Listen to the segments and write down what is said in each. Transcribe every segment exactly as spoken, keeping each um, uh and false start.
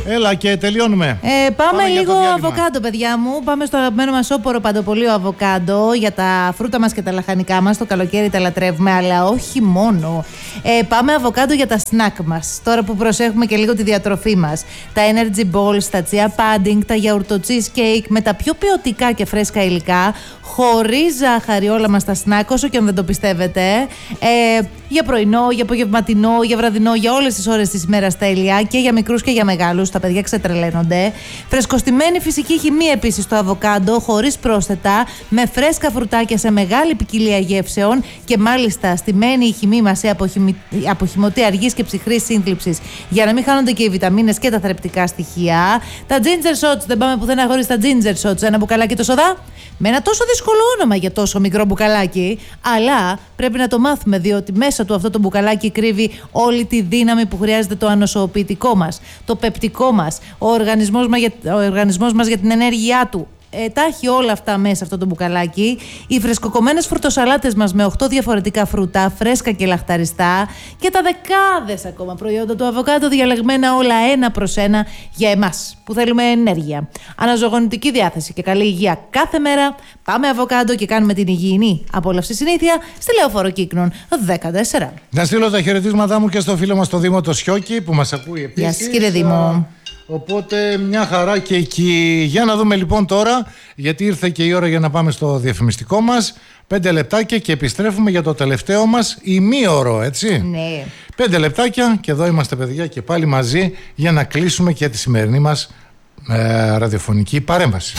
Έλα και τελειώνουμε. Ε, πάμε, πάμε λίγο αβοκάντο, παιδιά μου. Πάμε στο αγαπημένο μας όπορο παντοπολείο αβοκάντο. Για τα φρούτα μας και τα λαχανικά μας. Το καλοκαίρι τα λατρεύουμε, αλλά όχι μόνο. Ε, πάμε αβοκάντο για τα σνακ μας. Τώρα που προσέχουμε και λίγο τη διατροφή μας. Τα energy balls, τα chia pudding, τα γιαουρτο cheesecake με τα πιο ποιοτικά και φρέσκα υλικά. Χωρίς ζάχαρη όλα μας τα σνακ, όσο και αν δεν το πιστεύετε. Ε, για πρωινό, για απογευματινό, για βραδινό, για όλες τις ώρες της ημέρας τέλεια. Και για μικρούς και για μεγάλους. Τα παιδιά ξετρελαίνονται. Φρεσκοστημένη φυσική χυμή επίσης το αβοκάντο, χωρίς πρόσθετα, με φρέσκα φρουτάκια σε μεγάλη ποικιλία γεύσεων. Και μάλιστα στημένη η χυμή μας σε αποχυμη... αποχυμωτή αργής και ψυχρής σύνθλιψης, για να μην χάνονται και οι βιταμίνες και τα θρεπτικά στοιχεία. Τα ginger shots, δεν πάμε πουθενά χωρίς τα ginger shots. Ένα μπουκαλάκι το σοδά. Με ένα τόσο δύσκολο όνομα για τόσο μικρό μπουκαλάκι, αλλά πρέπει να το μάθουμε, διότι μέσα του αυτό το μπουκαλάκι κρύβει όλη τη δύναμη που χρειάζεται το ανοσοποιητικό μας, το πεπτικό μας, ο οργανισμός μας για, ο οργανισμός μας για την ενέργειά του. Ε, τα έχει όλα αυτά μέσα αυτό το μπουκαλάκι. Οι φρεσκοκομμένες φρουτοσαλάτες μας με οκτώ διαφορετικά φρούτα, φρέσκα και λαχταριστά, και τα δεκάδες ακόμα προϊόντα του αβοκάντο, διαλεγμένα όλα ένα προς ένα για εμάς που θέλουμε ενέργεια, αναζωογονητική διάθεση και καλή υγεία κάθε μέρα. Πάμε αβοκάντο και κάνουμε την υγιεινή απόλαυση συνήθεια στη Λεωφόρο Κύκνων δεκατέσσερα. Να στείλω τα χαιρετίσματά μου και στο φίλο μας το Δήμο το Σιώκη που μας ακούει επίσης. Γεια σας, κύριε Δήμο. Οπότε μια χαρά και εκεί. Για να δούμε λοιπόν τώρα, γιατί ήρθε και η ώρα για να πάμε στο διαφημιστικό μας. Πέντε λεπτάκια και επιστρέφουμε για το τελευταίο μας ημίωρο, έτσι. Ναι. Πέντε λεπτάκια και εδώ είμαστε, παιδιά, και πάλι μαζί για να κλείσουμε και τη σημερινή μας ε, ραδιοφωνική παρέμβαση.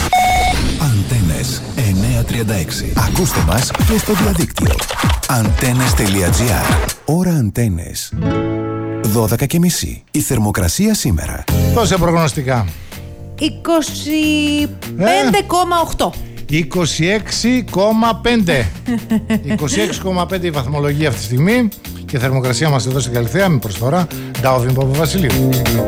Αντένες εννιακόσια τριάντα έξι. Ακούστε μας και στο διαδίκτυο. Αντένες τελεία τζι άρ. Ώρα Αντένες. δώδεκα και μισή. Η θερμοκρασία σήμερα. Δώσε προγνωστικά. είκοσι πέντε κόμμα οκτώ. είκοσι έξι κόμμα πέντε. είκοσι έξι κόμμα πέντε η βαθμολογία αυτή τη στιγμή. Και η θερμοκρασία μας εδώ στην Καλυθέα με προσφορά Ντάουβιν Παπαβασιλείου.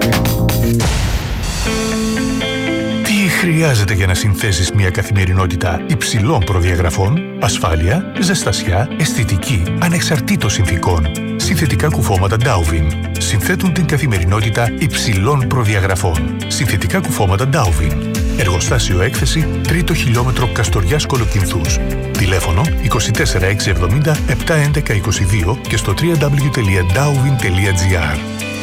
Τι χρειάζεται για να συνθέσεις μια καθημερινότητα υψηλών προδιαγραφών? Ασφάλεια, ζεστασιά, αισθητική, ανεξαρτήτως συνθηκών. Συνθετικά κουφώματα Ντάουβιν συνθέτουν την καθημερινότητα υψηλών προδιαγραφών. Συνθετικά κουφώματα Ντάουβιν. Εργοστάσιο έκθεση τρίτο χιλιόμετρο Καστοριάς Κολοκυνθούς. Τηλέφωνο είκοσι τέσσερα εξακόσια εβδομήντα επτακόσια έντεκα είκοσι δύο και στο double-u double-u double-u τελεία ντάουβιν τελεία τζι άρ.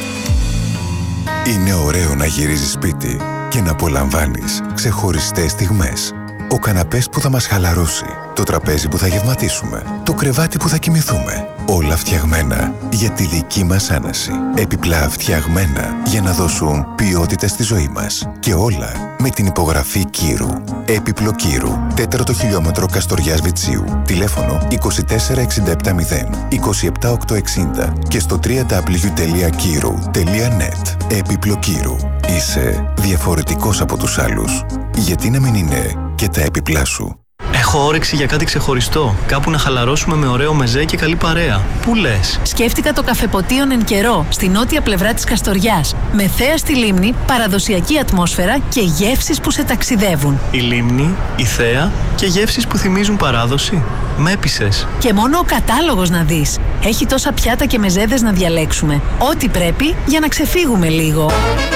Είναι ωραίο να γυρίζεις σπίτι και να απολαμβάνεις ξεχωριστές στιγμές. Ο καναπές που θα μας χαλαρώσει, το τραπέζι που θα γευματίσουμε, το κρεβάτι που θα κοιμηθούμε. Όλα φτιαγμένα για τη δική μας άναση. Επιπλά φτιαγμένα για να δώσουν ποιότητα στη ζωή μας. Και όλα με την υπογραφή Κύρου. Έπιπλο Κύρου. Τέταρτο χιλιόμετρο Καστοριάς Βιτσίου. Τηλέφωνο είκοσι τέσσερα εξήντα επτά μηδέν είκοσι επτά οκτακόσια εξήντα και στο double-u double-u double-u τελεία κύρου τελεία νετ. Έπιπλο Κύρου. Είσαι διαφορετικός από τους άλλους. Γιατί να μην είναι και τα έπιπλά σου? Έχω όρεξη για κάτι ξεχωριστό. Κάπου να χαλαρώσουμε με ωραίο μεζέ και καλή παρέα. Πού λες? Σκέφτηκα το καφεποτίον Εν Καιρό, στη νότια πλευρά της Καστοριάς. Με θέα στη λίμνη, παραδοσιακή ατμόσφαιρα και γεύσεις που σε ταξιδεύουν. Η λίμνη, η θέα και γεύσεις που θυμίζουν παράδοση. Με έπεισες. Και μόνο ο κατάλογος να δεις. Έχει τόσα πιάτα και μεζέδες να διαλέξουμε. Ό,τι πρέπει για να ξεφύγουμε λίγο.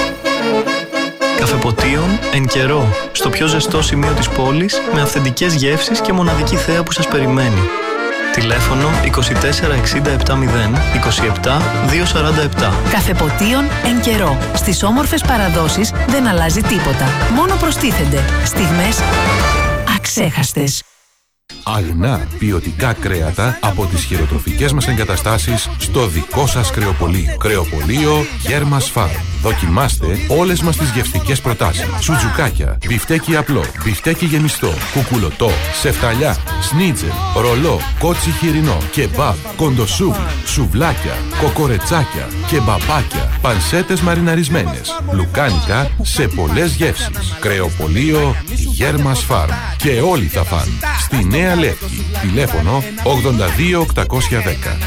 Καφεποτίον Εν Καιρό, στο πιο ζεστό σημείο της πόλης, με αυθεντικές γεύσεις και μοναδική θέα που σας περιμένει. Τηλέφωνο είκοσι τέσσερα εξήντα επτά μηδέν είκοσι επτά διακόσια σαράντα επτά. Καφεποτίον Εν Καιρό. Στις όμορφες παραδόσεις δεν αλλάζει τίποτα. Μόνο προστίθενται στιγμές αξέχαστες. Αγνά ποιοτικά κρέατα από τις χειροτροφικές μας εγκαταστάσεις στο δικό σας κρεοπωλείο. Κρεοπωλείο Γέρμας Φάρμ. Δοκιμάστε όλες μας τις γευστικές προτάσεις. Σουτζουκάκια, μπιφτέκι απλό, μπιφτέκι γεμιστό, κουκουλωτό, σεφταλιά, σνίτζελ, ρολό, κότσι χοιρινό, κεμπάμπ, κοντοσούβλι, σουβλάκια, κοκορετσάκια, κεμπαπάκια, πανσέτες μαριναρισμένες, λουκάνικα σε πολλές γεύσεις. Κρεοπωλείο Γέρμας Φάρμ. Και όλοι θα φαν. Στη Νέα Λεύκη. Τηλέφωνο ογδόντα δύο οκτακόσια δέκα.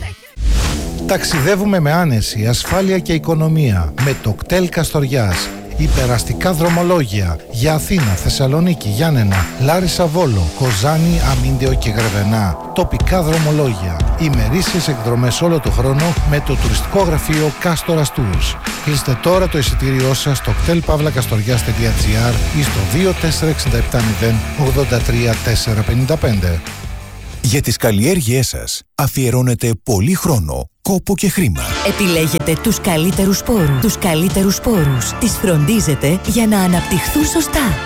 Ταξιδεύουμε με άνεση, ασφάλεια και οικονομία με το κτέλ Καστοριάς. Υπεραστικά δρομολόγια για Αθήνα, Θεσσαλονίκη, Γιάννενα, Λάρισα, Βόλο, Κοζάνη, Αμίντεο και Γρεβενά. Τοπικά δρομολόγια. Ημερήσιες εκδρομές όλο το χρόνο με το τουριστικό γραφείο Κάστορας Tours. Κλείστε τώρα το εισιτήριό σας στο κτέλ παύλα καστοριάς τελεία τζι άρ ή στο δύο τέσσερα έξι επτά μηδέν ογδόντα τρία τετρακόσια πενήντα πέντε. Για τις καλλιέργειές σας αφιερώνετε πολύ χρόνο, κόπο και χρήμα. Επιλέγετε τους καλύτερους σπόρους. Τους καλύτερους σπόρους. Τις φροντίζετε για να αναπτυχθούν σωστά.